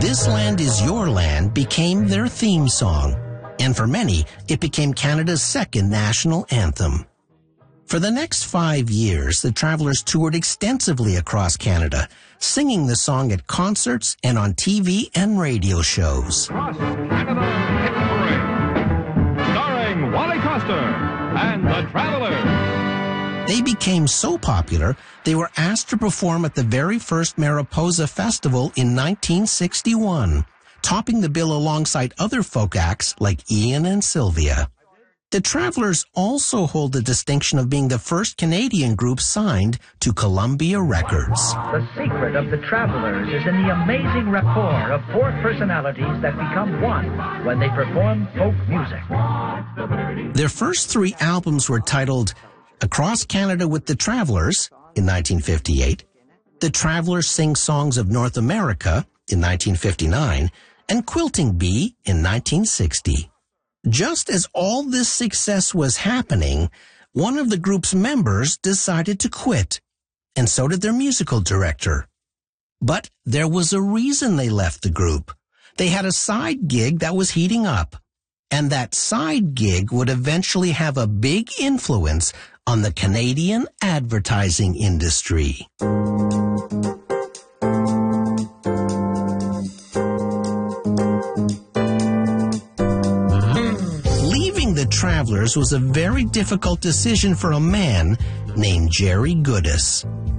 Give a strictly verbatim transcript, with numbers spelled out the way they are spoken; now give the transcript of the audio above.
This Land Is Your Land became their theme song, and for many, it became Canada's second national anthem. For the next five years, the Travelers toured extensively across Canada, singing the song at concerts and on T V and radio shows. Cross Canada Hit Parade, starring Wally Coster and the Travelers. They became so popular, they were asked to perform at the very first Mariposa Festival in nineteen sixty-one, topping the bill alongside other folk acts like Ian and Sylvia. The Travelers also hold the distinction of being the first Canadian group signed to Columbia Records. The secret of the Travelers is in the amazing rapport of four personalities that become one when they perform folk music. Their first three albums were titled Across Canada with the Travelers in nineteen fifty-eight, The Travelers Sing Songs of North America in nineteen fifty-nine, and Quilting Bee in nineteen sixty. Just as all this success was happening, one of the group's members decided to quit, and so did their musical director. But there was a reason they left the group. They had a side gig that was heating up, and that side gig would eventually have a big influence on the Canadian advertising industry. The Travelers was a very difficult decision for a man named Jerry Goodis.